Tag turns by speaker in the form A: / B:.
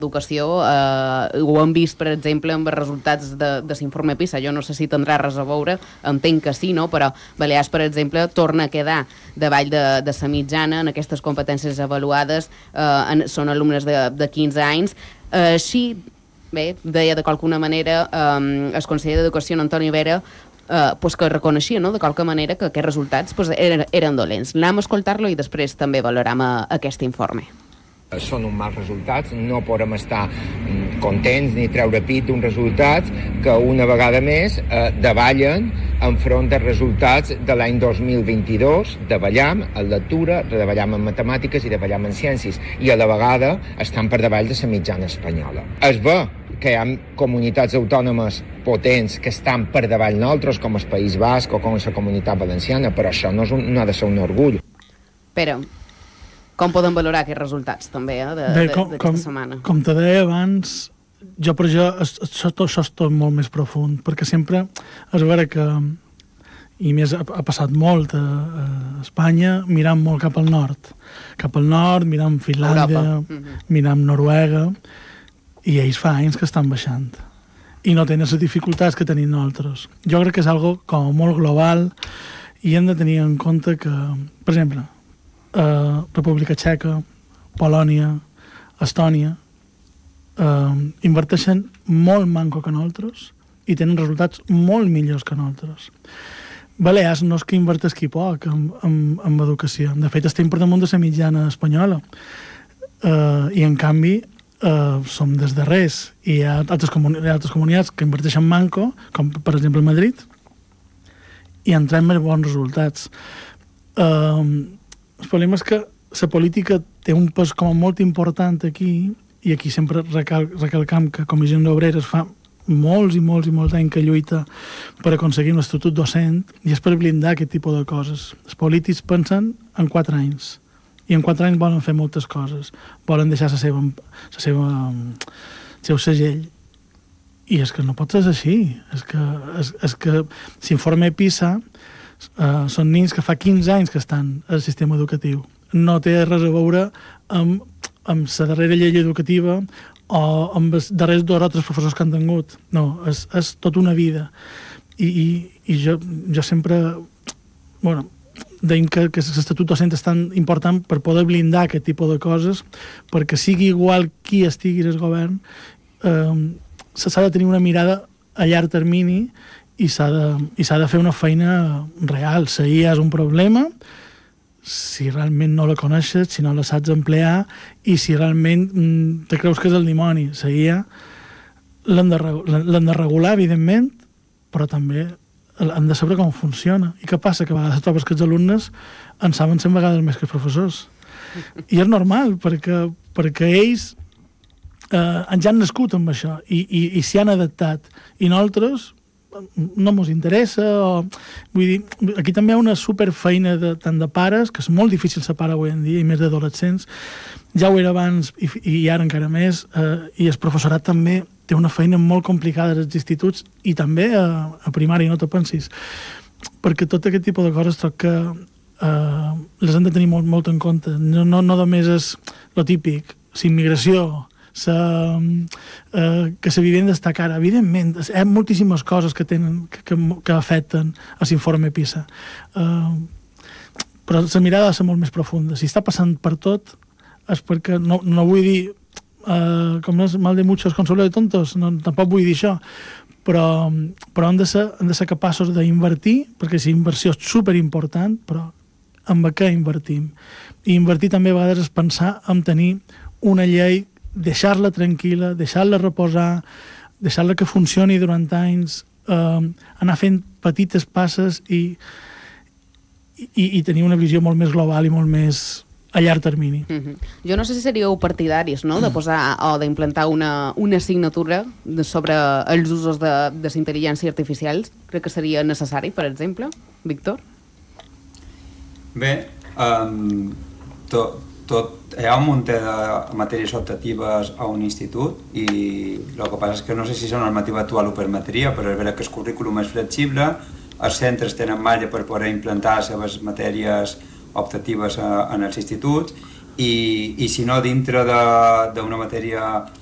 A: educació, ho hem vist, per exemple, amb els resultats de l'informe PISA. Jo no sé si tindrà res a veure, entenc que sí, no? Però Balears, per exemple, torna a quedar davall de la mitjana en aquestes competències avaluades, són alumnes de 15 anys. Així, bé, deia de qualcuna manera el conseller d'Educació, Antoni Vera, que reconeixia, no?, de qualque manera que aquests resultats eren dolents. Anem a escoltar-lo i després també valoram aquest informe.
B: Són uns mals resultats, no podem estar contents ni treure pit d'uns resultats que una vegada més davallen enfront dels resultats de l'any 2022, davallam en lectura, davallam en matemàtiques i davallam en ciències, i a la vegada estan per davall de la mitjana espanyola. Es ve que hi ha comunitats autònomes potents que estan per davall nosaltres, com el País Basc o com la Comunitat Valenciana, però això no ha de ser un orgull.
A: Però com poden valorar aquests resultats, també, d'aquesta setmana?
C: Com te deia abans, jo per això és tot molt més profund, perquè sempre és vera que, i més ha passat molt a Espanya, mirant molt cap al nord, mirant Finlàndia, mirant Noruega, i ells fa anys que estan baixant. I no tenen les dificultats que tenim nosaltres. Jo crec que és algo com molt global i hem de tenir en compte que, per exemple, República Txeca, Polònia, Estònia, inverteixen molt manco que nosaltres i tenen resultats molt millors que nosaltres. Balears no és que inverteixi poc en educació. De fet, estem per damunt de la mitjana espanyola. I, en canvi, som des darrers. I hi ha altres comunitats que inverteixen manco, com per exemple Madrid, i en traiem més bons resultats. El problema és que la política té un pes com molt important aquí, i aquí sempre recalcam que Comissions Obreres fa molts i molts anys que lluita per aconseguir un estatut docent, i és per blindar aquest tipus de coses. Els polítics pensen en 4 anys, i en 4 anys volen fer moltes coses, volen deixar el seu segell, i és que no pot ser així. És que l'informe PISA són nens que fa 15 anys que estan al sistema educatiu. No té res a veure amb la darrera llei educativa o amb els darrers 2 o 3 professors que han tingut. No, és tota una vida. I jo sempre deim que l'estatut docent és tan important per poder blindar aquest tipus de coses, perquè sigui igual qui estigui al govern, s'ha de tenir una mirada a llarg termini i s'ha de fer una feina real. Si hi és un problema, si realment no la coneixes, si no la saps emplear, i si realment te creus que és el dimoni. Si hi l'hem de regular, evidentment, però també hem de saber com funciona. I què passa? Que a vegades trobes que els alumnes en saben 100 vegades més que els professors. I és normal, perquè ells ja han nascut amb això i s'hi han adaptat. I nosaltres no ens interessa, vull dir, aquí també hi ha una superfeina tant de pares, que és molt difícil separar avui en dia, i més d'adolescents, ja ho era abans i ara encara més, i el professorat també té una feina molt complicada als instituts i també a primària, no te pensis, perquè tot aquest tipus de coses troc que les hem de tenir molt en compte. No només és lo típic, la immigració, que la vivenda està cara. Evidentment, hi ha moltíssimes coses que afecten a l'informe PISA. Però la mirada ha de ser molt més profunda. Si està passant per tot, és perquè, no vull dir, com és mal de muchos consuelo de tontos, tampoc vull dir això, però hem de ser capaços d'invertir, perquè la inversió és superimportant, però amb què invertim? I invertir també a vegades és pensar en tenir una llei, deixar-la tranquil·la, deixar-la reposar, deixar-la que funcioni durant anys, anar fent petites passes i tenir una visió molt més global i molt més a llarg termini.
A: Jo no sé si seríeu partidaris, no?, de posar o d'implantar una assignatura sobre els usos de la intel·ligència artificial. Crec que seria necessari, per exemple. Víctor?
D: Bé, hi ha un munt de matèries optatives a un institut i el que passa és que no sé si la normativa actual ho permetria, però és vera que el currículum és flexible, els centres tenen marge per poder implantar les seves matèries optatives en els instituts i si no dintre d'una matèria